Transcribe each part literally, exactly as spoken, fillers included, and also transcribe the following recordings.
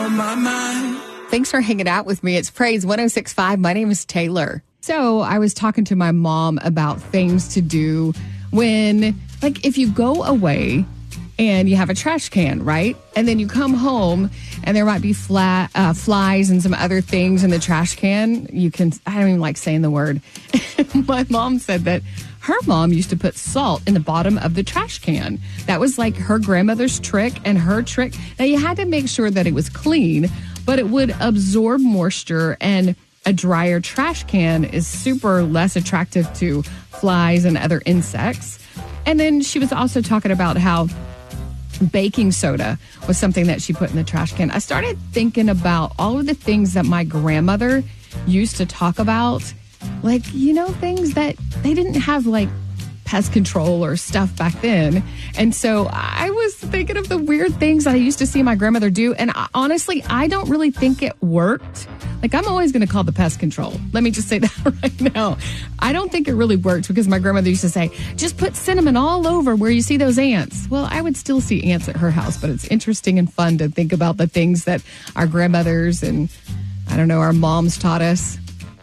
on my mind. Thanks for hanging out with me. It's Praise one oh six point five. My name is Taylor. So I was talking to my mom about things to do when, like, if you go away and you have a trash can, right? And then you come home and there might be flat, uh, flies and some other things in the trash can. You can, I don't even like saying the word. My mom said that her mom used to put salt in the bottom of the trash can. That was like her grandmother's trick and her trick. Now you had to make sure that it was clean, but it would absorb moisture, and a drier trash can is super less attractive to flies and other insects. And then she was also talking about how baking soda was something that she put in the trash can. I started thinking about all of the things that my grandmother used to talk about, like, you know, things that they didn't have, like pest control or stuff back then. And so I was thinking of the weird things that I used to see my grandmother do. And I, honestly, I don't really think it worked. Like, I'm always going to call the pest control. Let me just say that right now. I don't think it really worked, because my grandmother used to say, just put cinnamon all over where you see those ants. Well, I would still see ants at her house, but it's interesting and fun to think about the things that our grandmothers and, I don't know, our moms taught us.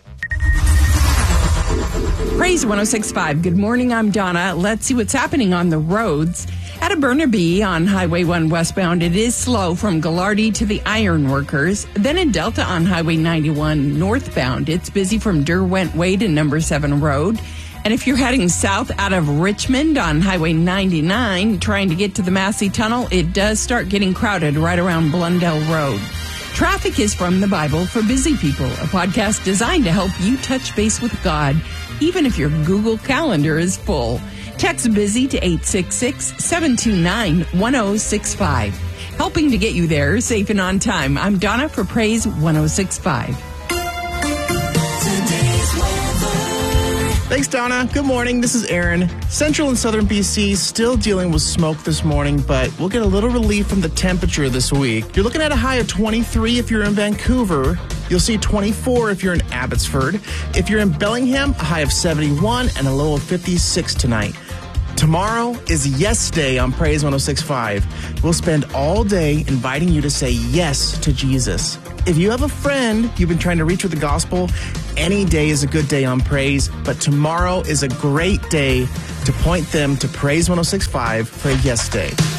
Praise one oh six point five. Good morning, I'm Donna. Let's see what's happening on the roads. At a Burnaby on Highway one westbound, it is slow from Gallardi to the Ironworkers. Then in Delta on Highway ninety-one northbound, it's busy from Derwent Way to Number seven Road. And if you're heading south out of Richmond on Highway ninety-nine, trying to get to the Massey Tunnel, it does start getting crowded right around Blundell Road. Traffic is from the Bible for Busy People, a podcast designed to help you touch base with God, even if your Google Calendar is full. Text BUSY to eight six six, seven two nine, one oh six five. Helping to get you there safe and on time. I'm Donna for Praise one oh six point five. Thanks, Donna. Good morning. This is Aaron. Central and southern B C still dealing with smoke this morning, but we'll get a little relief from the temperature this week. You're looking at a high of twenty-three if you're in Vancouver. You'll see twenty-four if you're in Abbotsford. If you're in Bellingham, a high of seventy-one and a low of fifty-six tonight. Tomorrow is Yes Day on Praise one oh six point five. We'll spend all day inviting you to say yes to Jesus. If you have a friend you've been trying to reach with the gospel, any day is a good day on Praise, but tomorrow is a great day to point them to Praise one oh six point five for a Yes Day.